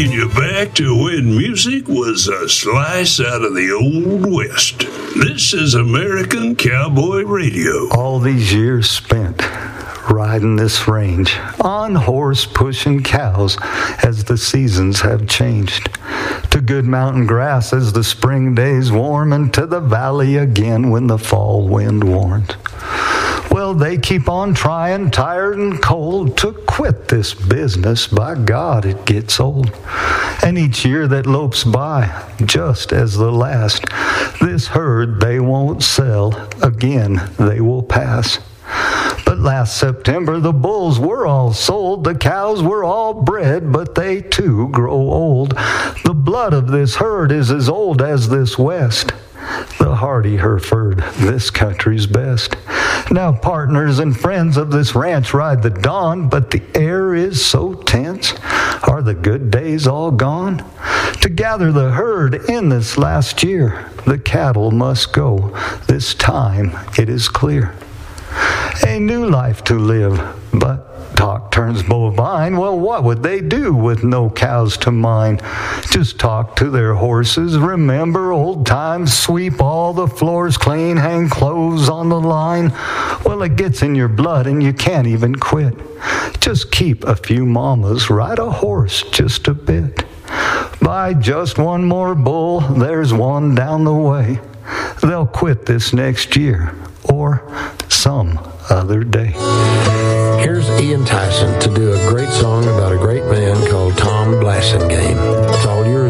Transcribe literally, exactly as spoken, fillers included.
taking you back to when music was a slice out of the Old West. This is American Cowboy Radio. All these years spent riding this range, on horse pushing cows as the seasons have changed, to good mountain grass as the spring days warm, and to the valley again when the fall wind warns. Well, they keep on trying, tired and cold, to quit this business. By God, it gets old. And each year that lopes by, just as the last, this herd they won't sell, again they will pass. But last September the bulls were all sold, the cows were all bred, but they too grow old. The blood of this herd is as old as this West, the hardy Hereford, this country's best. Now partners and friends of this ranch ride the dawn, but the air is so tense. Are the good days all gone? To gather the herd in this last year, the cattle must go. This time it is clear. A new life to live, but talk turns bovine. Well, what would they do with no cows to mind? Just talk to their horses, remember old times, sweep all the floors clean, hang clothes on the line. Well, it gets in your blood and you can't even quit. Just keep a few mamas, ride a horse just a bit. Buy just one more bull, there's one down the way. They'll quit this next year or some other day. Here's Ian Tyson to do a great song about a great man called Tom Blasingame. It's all yours.